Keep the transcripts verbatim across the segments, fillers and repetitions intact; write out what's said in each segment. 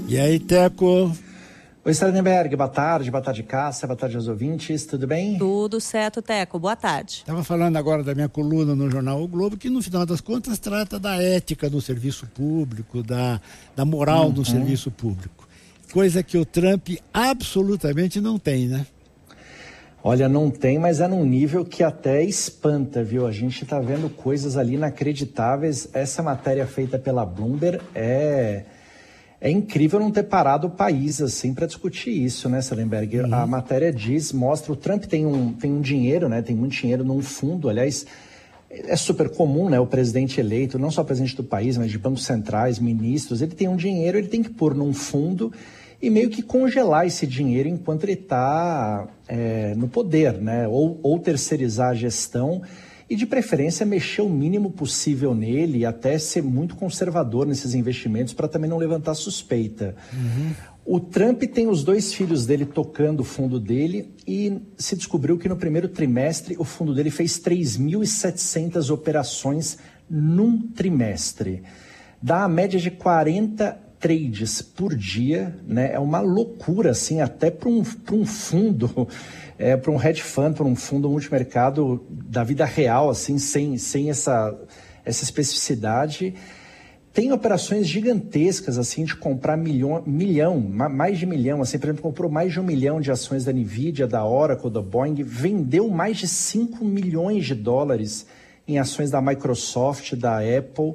E aí, Teco? Oi, Sardenberg, boa tarde, boa tarde, Cássia, boa tarde aos ouvintes, tudo bem? Tudo certo, Teco, boa tarde. Estava falando agora da minha coluna no jornal O Globo, que no final das contas trata da ética do serviço público, da, da moral uhum. do serviço público. Coisa que o Trump absolutamente não tem, né? Olha, não tem, mas é num nível que até espanta, viu? A gente está vendo coisas ali inacreditáveis. Essa matéria feita pela Bloomberg é... É incrível não ter parado o país assim para discutir isso, né, Sardenberg? Uhum. A matéria diz, mostra, o Trump tem um, tem um dinheiro, né, tem muito dinheiro num fundo, aliás, é super comum, né, o presidente eleito, não só presidente do país, mas de bancos centrais, ministros, ele tem um dinheiro, ele tem que pôr num fundo e meio que congelar esse dinheiro enquanto ele está é, no poder, né, ou, ou terceirizar a gestão e, de preferência, mexer o mínimo possível nele e até ser muito conservador nesses investimentos para também não levantar suspeita. Uhum. O Trump tem os dois filhos dele tocando o fundo dele e se descobriu que no primeiro trimestre o fundo dele fez três mil e setecentas operações num trimestre. Dá a média de quarenta trades por dia, né? É uma loucura, assim, até para um, para um fundo... É, para um hedge fund, para um fundo multimercado da vida real, assim, sem, sem essa, essa especificidade. Tem operações gigantescas, assim, de comprar milhão, milhão, mais de milhão, assim, por exemplo, comprou mais de um milhão de ações da Nvidia, da Oracle, da Boeing, vendeu mais de cinco milhões de dólares em ações da Microsoft, da Apple.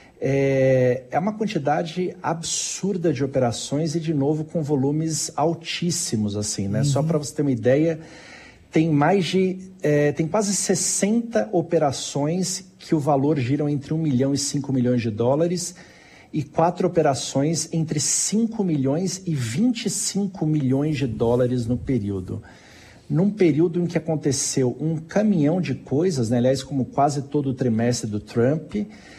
É, é uma quantidade absurda de operações e, de novo, com volumes altíssimos, assim, né? Uhum. Só para você ter uma ideia, tem mais de, é, tem quase sessenta operações que o valor giram entre um milhão e cinco milhões de dólares e quatro operações entre cinco milhões e vinte e cinco milhões de dólares no período. Num período em que aconteceu um caminhão de coisas, né? Aliás, como quase todo o trimestre do Trump.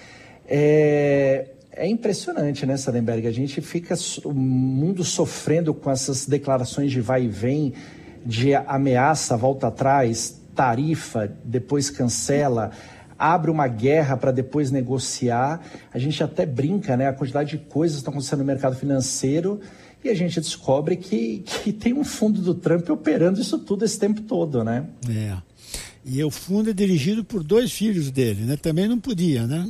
É, é impressionante, né, Sardenberg? A gente fica, o mundo sofrendo com essas declarações de vai e vem, de ameaça, volta atrás, tarifa, depois cancela, abre uma guerra para depois negociar. A gente até brinca, né? A quantidade de coisas que estão acontecendo no mercado financeiro e a gente descobre que, que tem um fundo do Trump operando isso tudo esse tempo todo, né? É. E o fundo é dirigido por dois filhos dele, né? Também não podia, né?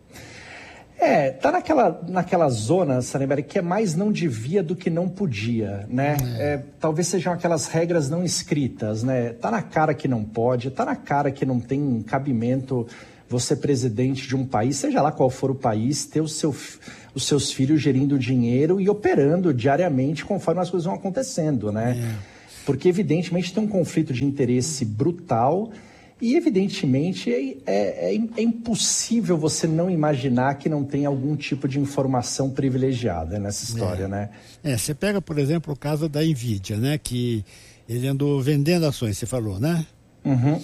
É, tá naquela, naquela zona, Sardenberg, que é mais não devia do que não podia, né? É. É, talvez sejam aquelas regras não escritas, né? Tá na cara que não pode, tá na cara que não tem cabimento você, presidente de um país, seja lá qual for o país, ter o seu, os seus filhos gerindo dinheiro e operando diariamente conforme as coisas vão acontecendo, né? É. Porque, evidentemente, tem um conflito de interesse brutal. E, evidentemente, é, é, é impossível você não imaginar que não tem algum tipo de informação privilegiada nessa história, é. né? É, você pega, por exemplo, o caso da Nvidia, né? Que ele andou vendendo ações, você falou, né? Uhum.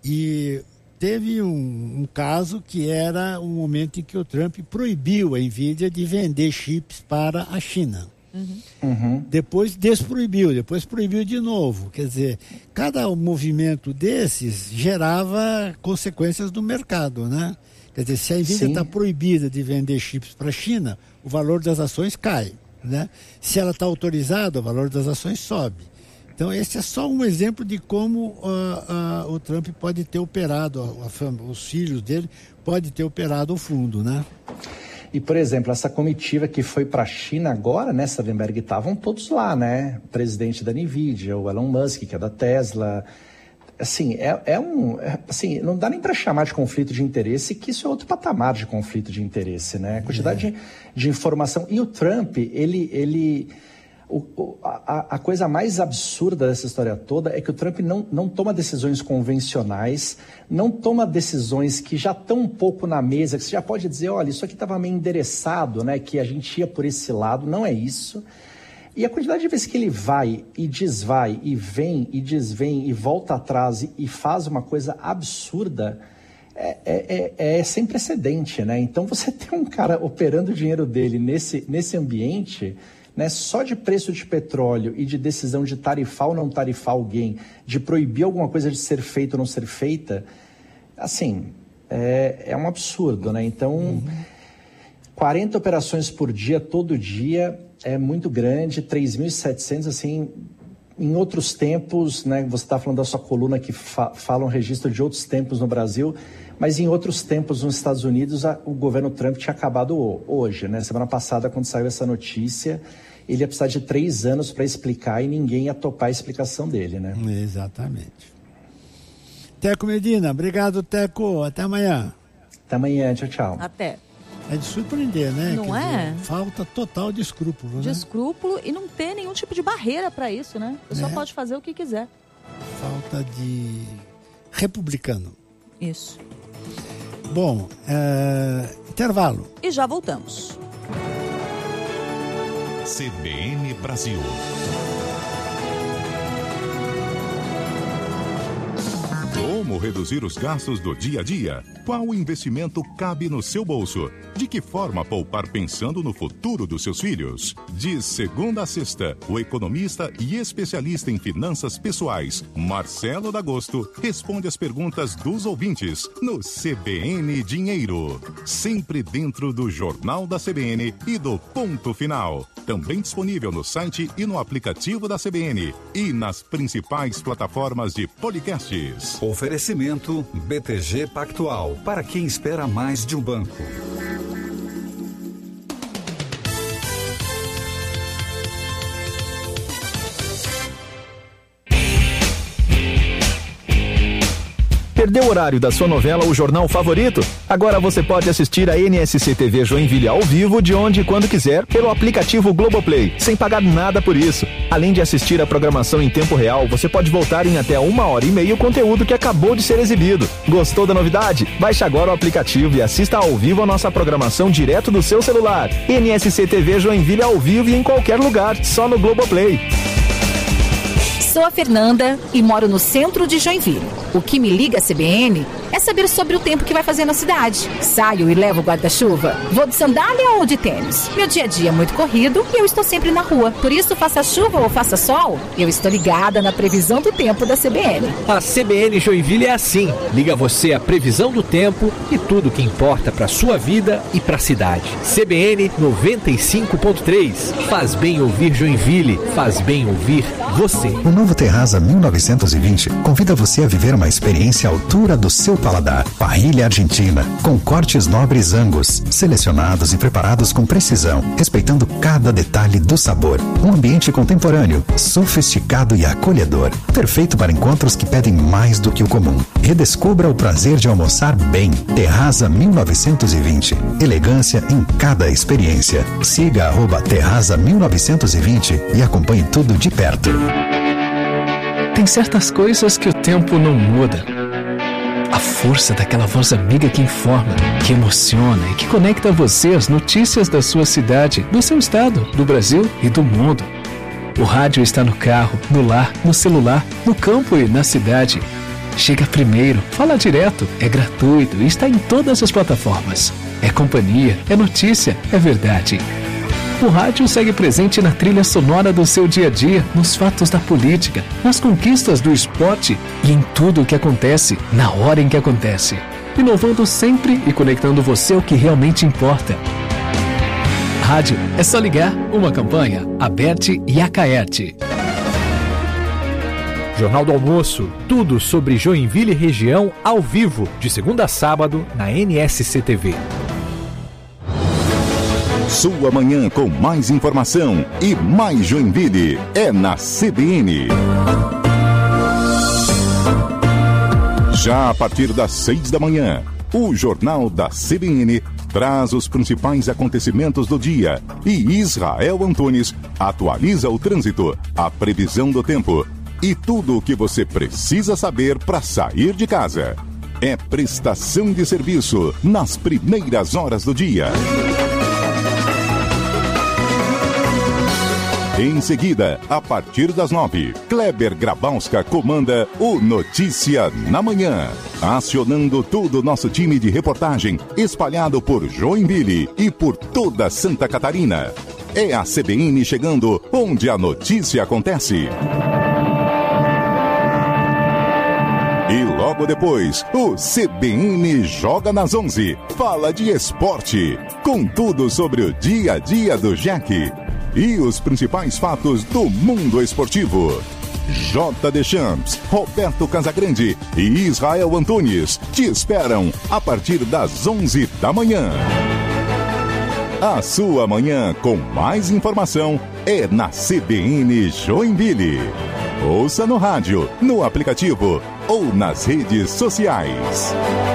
E teve um, um caso que era o momento em que o Trump proibiu a Nvidia de vender chips para a China. Uhum. Uhum. Depois desproibiu, depois proibiu de novo. Quer dizer, cada movimento desses gerava consequências no mercado, né? Quer dizer, se a Nvidia está proibida de vender chips para a China, o valor das ações cai, né? Se ela está autorizada, o valor das ações sobe. Então, esse é só um exemplo de como uh, uh, o Trump pode ter operado, a, a fama, os filhos dele podem ter operado o fundo, né? E, por exemplo, essa comitiva que foi para a China agora, né, Sardenberg, estavam todos lá, né? O presidente da Nvidia, o Elon Musk, que é da Tesla. Assim, é, é um... É, assim, não dá nem para chamar de conflito de interesse, que isso é outro patamar de conflito de interesse, né? A quantidade é. de, de informação. E o Trump, ele... ele O, o, a, a coisa mais absurda dessa história toda é que o Trump não, não toma decisões convencionais, não toma decisões que já estão um pouco na mesa, que você já pode dizer, olha, isso aqui estava meio endereçado, né, que a gente ia por esse lado, não é isso. E a quantidade de vezes que ele vai e desvai, e vem e desvém, e volta atrás e, e faz uma coisa absurda, é, é, é, é sem precedente, né? Então você tem um cara operando o dinheiro dele nesse, nesse ambiente... Né, só de preço de petróleo e de decisão de tarifar ou não tarifar alguém, de proibir alguma coisa de ser feita ou não ser feita, assim, é, é um absurdo, né? Então, uhum. quarenta operações por dia, todo dia, é muito grande, três mil e setecentos, assim, em outros tempos, né, você está falando da sua coluna que fa- fala um registro de outros tempos no Brasil, mas em outros tempos nos Estados Unidos, a, o governo Trump tinha acabado hoje, né? Semana passada, quando saiu essa notícia, ele ia precisar de três anos para explicar e ninguém ia topar a explicação dele, né? Exatamente. Teco Medina, obrigado, Teco. Até amanhã. Até amanhã, tchau, tchau. Até. É de surpreender, né? Não Quer é? dizer, falta total de escrúpulo, De né? escrúpulo e não ter nenhum tipo de barreira para isso, né? A pessoa É. pode fazer o que quiser. Falta de republicano. Isso. Bom, é... intervalo. E já voltamos. C B N Brasil. Como reduzir os gastos do dia a dia? Qual investimento cabe no seu bolso? De que forma poupar pensando no futuro dos seus filhos? De segunda a sexta, o economista e especialista em finanças pessoais, Marcelo D'Agosto, responde as perguntas dos ouvintes no C B N Dinheiro. Sempre dentro do Jornal da C B N e do Ponto Final. Também disponível no site e no aplicativo da C B N e nas principais plataformas de podcasts. Oferecimento B T G Pactual, para quem espera mais de um banco. Perdeu o horário da sua novela ou jornal favorito? Agora você pode assistir a N S C T V Joinville ao vivo de onde e quando quiser pelo aplicativo Globoplay, sem pagar nada por isso. Além de assistir a programação em tempo real, você pode voltar em até uma hora e meia o conteúdo que acabou de ser exibido. Gostou da novidade? Baixe agora o aplicativo e assista ao vivo a nossa programação direto do seu celular. N S C T V Joinville ao vivo e em qualquer lugar, só no Globoplay. Sou a Fernanda e moro no centro de Joinville. O que me liga a C B N é saber sobre o tempo que vai fazer na cidade. Saio e levo guarda-chuva? Vou de sandália ou de tênis? Meu dia a dia é muito corrido e eu estou sempre na rua. Por isso, faça chuva ou faça sol, eu estou ligada na previsão do tempo da C B N. A C B N Joinville é assim. Liga você a previsão do tempo e tudo que importa para sua vida e para a cidade. C B N noventa e cinco ponto três. Faz bem ouvir Joinville. Faz bem ouvir você. O novo Terraza mil novecentos e vinte convida você a viver uma experiência à altura do seu paladar. Parrilha argentina, com cortes nobres Angus, selecionados e preparados com precisão, respeitando cada detalhe do sabor. Um ambiente contemporâneo, sofisticado e acolhedor. Perfeito para encontros que pedem mais do que o comum. Redescubra o prazer de almoçar bem. Terraza mil novecentos e vinte. Elegância em cada experiência. Siga arroba Terraza mil novecentos e vinte e acompanhe tudo de perto. Tem certas coisas que o tempo não muda. A força daquela voz amiga que informa, que emociona e que conecta você às notícias da sua cidade, do seu estado, do Brasil e do mundo. O rádio está no carro, no lar, no celular, no campo e na cidade. Chega primeiro, fala direto, é gratuito e está em todas as plataformas. É companhia, é notícia, é verdade. O rádio segue presente na trilha sonora do seu dia a dia, nos fatos da política, nas conquistas do esporte e em tudo o que acontece, na hora em que acontece. Inovando sempre e conectando você ao que realmente importa. Rádio é só ligar, uma campanha, Aberte e Acaerte. Jornal do Almoço, tudo sobre Joinville e região ao vivo, de segunda a sábado na N S C T V. Sua manhã com mais informação e mais Joinville é na C B N. Já a partir das seis da manhã, o Jornal da C B N traz os principais acontecimentos do dia e Israel Antunes atualiza o trânsito, a previsão do tempo e tudo o que você precisa saber para sair de casa. É prestação de serviço nas primeiras horas do dia. Em seguida, a partir das nove, Kleber Grabowska comanda o Notícia na Manhã, acionando todo o nosso time de reportagem espalhado por Joinville e por toda Santa Catarina. É a C B N chegando onde a notícia acontece. E logo Logo depois, o C B N Joga nas onze. Fala de esporte, com tudo sobre o dia a dia do Jack e os principais fatos do mundo esportivo. J. Deschamps, Roberto Casagrande e Israel Antunes te esperam a partir das onze da manhã. A sua manhã com mais informação é na C B N Joinville. Ouça no rádio, no aplicativo ou nas redes sociais.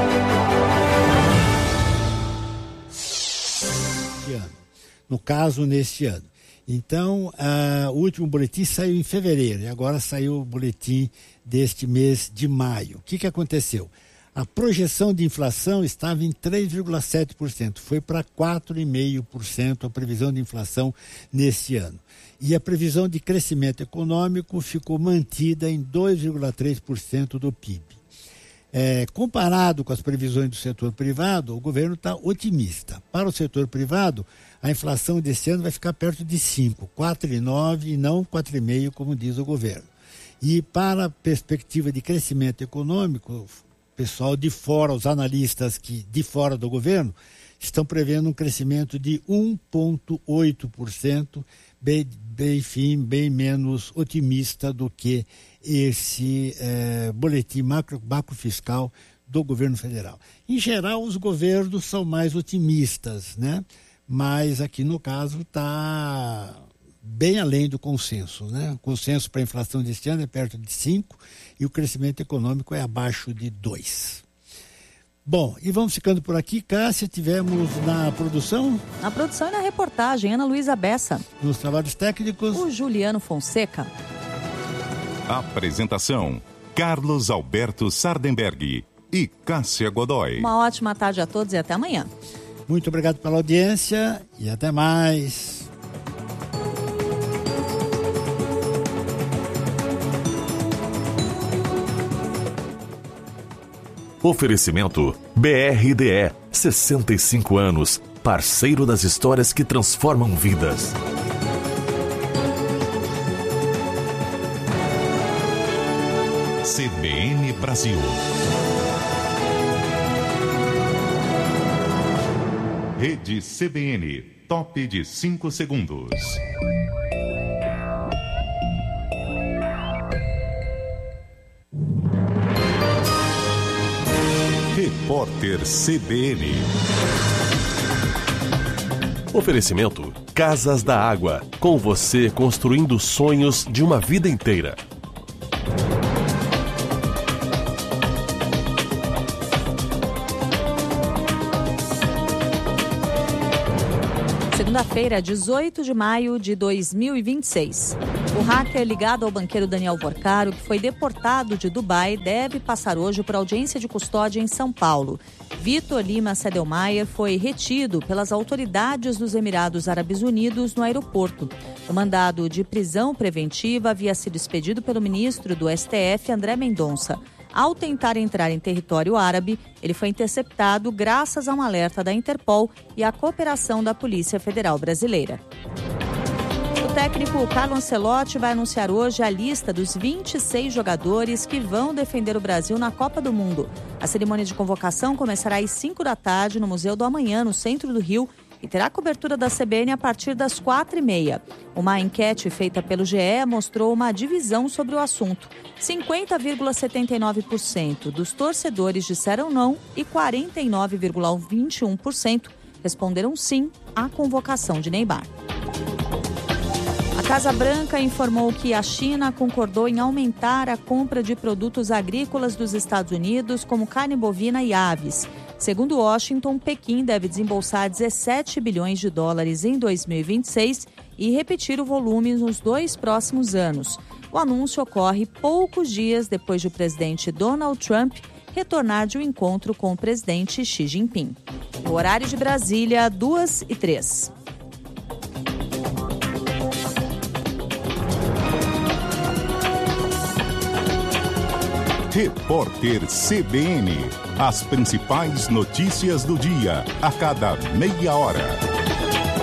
No caso, neste ano. Então, uh, o último boletim saiu em fevereiro e agora saiu o boletim deste mês de maio. O que, que aconteceu? A projeção de inflação estava em três vírgula sete por cento, foi para quatro vírgula cinco por cento a previsão de inflação neste ano. E a previsão de crescimento econômico ficou mantida em dois vírgula três por cento do P I B. É, comparado com as previsões do setor privado, o governo está otimista. Para o setor privado, a inflação desse ano vai ficar perto de cinco, quatro vírgula nove e não quatro vírgula cinco, como diz o governo. E para a perspectiva de crescimento econômico, o pessoal de fora, os analistas que de fora do governo, estão prevendo um crescimento de um vírgula oito por cento, bem, bem, enfim, bem menos otimista do que esse eh, boletim macro, macro fiscal do governo federal. Em geral, os governos são mais otimistas, né? Mas aqui no caso está bem além do consenso, né? O consenso para a inflação deste ano é perto de cinco e o crescimento econômico é abaixo de dois. Bom, e vamos ficando por aqui. Cássia, tivemos na produção? Na produção e na reportagem, Ana Luísa Bessa. Nos trabalhos técnicos, o Juliano Fonseca. Apresentação, Carlos Alberto Sardenberg e Cássia Godoy. Uma ótima tarde a todos e até amanhã. Muito obrigado pela audiência e até mais. Oferecimento B R D E, sessenta e cinco anos, parceiro das histórias que transformam vidas. C B N Brasil. Rede C B N, top de cinco segundos. Repórter C B N. Oferecimento Casas da Água, com você construindo sonhos de uma vida inteira. Segunda-feira, dezoito de maio de dois mil e vinte e seis. O hacker ligado ao banqueiro Daniel Porcaro, que foi deportado de Dubai, deve passar hoje por audiência de custódia em São Paulo. Vitor Lima Sedelmaier foi retido pelas autoridades dos Emirados Árabes Unidos no aeroporto. O mandado de prisão preventiva havia sido expedido pelo ministro do S T F, André Mendonça. Ao tentar entrar em território árabe, ele foi interceptado graças a um alerta da Interpol e à cooperação da Polícia Federal Brasileira. O técnico Carlo Ancelotti vai anunciar hoje a lista dos vinte e seis jogadores que vão defender o Brasil na Copa do Mundo. A cerimônia de convocação começará às cinco da tarde no Museu do Amanhã, no centro do Rio, e terá cobertura da C B N a partir das quatro e meia. Uma enquete feita pelo G E mostrou uma divisão sobre o assunto. cinquenta vírgula setenta e nove por cento dos torcedores disseram não e quarenta e nove vírgula vinte e um por cento responderam sim à convocação de Neymar. A Casa Branca informou que a China concordou em aumentar a compra de produtos agrícolas dos Estados Unidos, como carne bovina e aves. Segundo Washington, Pequim deve desembolsar dezessete bilhões de dólares em dois mil e vinte e seis e repetir o volume nos dois próximos anos. O anúncio ocorre poucos dias depois de o presidente Donald Trump retornar de um encontro com o presidente Xi Jinping. O horário de Brasília, duas e três. Repórter C B N. As principais notícias do dia, a cada meia hora.